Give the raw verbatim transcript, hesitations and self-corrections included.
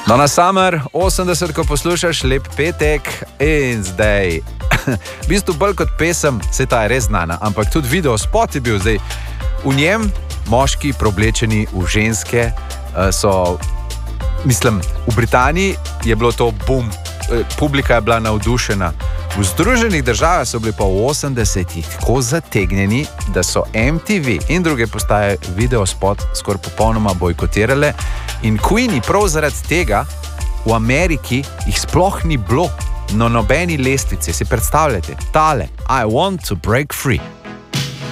Donna Summer, osemdeset, ko poslušaš, lep petek in zdaj. V bistvu bolj kot pesem, se ta je res znana, ampak tudi video spot je bil zdaj. V njem moški preoblečeni v ženske so, mislim, v Britaniji je bilo to bum, publika je bila navdušena. V Združenih državah so bili pa v osemdesetih tako zategnjeni, da so M T V in druge postaje video spot skoraj popolnoma bojkotirale. In Queeni prav zaradi tega v Ameriki jih sploh ni bilo na nobeni lestvici. Si predstavljate, tale, I want to break free.